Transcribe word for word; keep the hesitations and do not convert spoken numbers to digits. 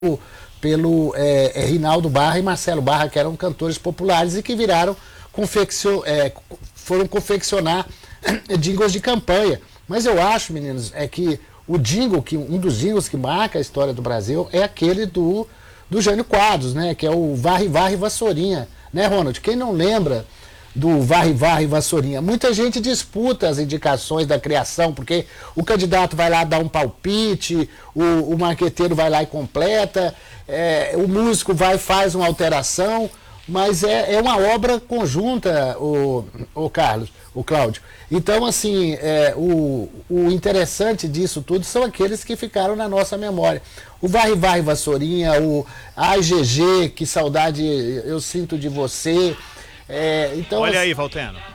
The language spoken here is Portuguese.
pelo é, é, Rinaldo Barra e Marcelo Barra, que eram cantores populares e que viraram confeccio, é, foram confeccionar jingles de campanha. Mas eu acho, meninos, é que o jingle, que, um dos jingles que marca a história do Brasil é aquele do, do Jânio Quadros, né? Que é o Varre, Varre, Vassourinha. Né, Ronald? Quem não lembra do Varre, Varre, Vassourinha? Muita gente disputa as indicações da criação, porque o candidato vai lá dar um palpite, o, o marqueteiro vai lá e completa, é, o músico vai e faz uma alteração, mas é, é uma obra conjunta, o, o Carlos, o Cláudio. Então, assim, é, o, o interessante disso tudo são aqueles que ficaram na nossa memória. O Varre, Varre, Vassourinha, o Ai, G G, que saudade eu sinto de você. É, então, olha aí, Valteno.